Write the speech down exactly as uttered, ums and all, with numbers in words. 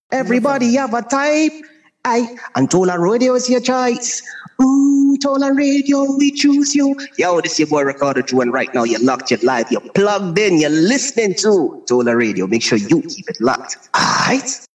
Everybody have a type. I and Tola Radio is your choice. Ooh, Tola Radio, we choose you. Yo, this is your boy Ricardo Drew, and right now you're locked, you're live, you're plugged in, you're listening to Tola Radio. Make sure you keep it locked. Alright?